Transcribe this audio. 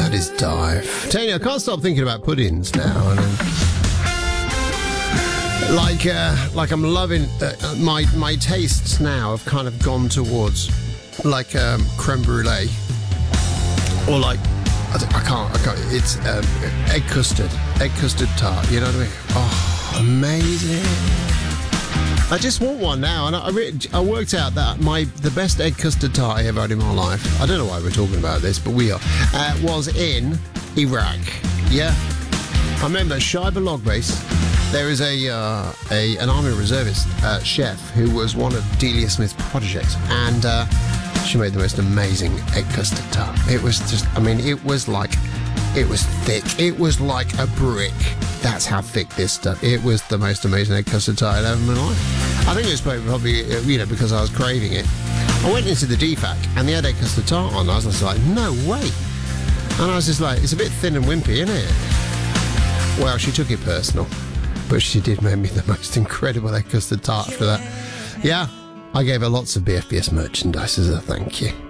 That is dive. Tell you, I can't stop thinking about puddings now. Like I'm loving my tastes now have kind of gone towards like creme brulee or like I can't. It's egg custard tart. You know what I mean? Oh, amazing! I just want one now, and I worked out that the best egg custard tart I ever had in my life. I don't know why we're talking about this, but we are. Was in Iraq. Yeah, I remember Shiva Log Base. There is an Army Reservist chef who was one of Delia Smith's projects, and she made the most amazing egg custard tart. It was just, it was thick. It was like a brick. That's how thick this stuff. It was the most amazing egg custard tart I'd ever in my life. I think it was probably because I was craving it. I went into the DFAC and they had egg custard tart on. I was just like, no way. And I was just like, it's a bit thin and wimpy, isn't it? Well, she took it personal, but she did make me the most incredible egg custard tart for that. Yeah, I gave her lots of BFBS merchandise as a thank you.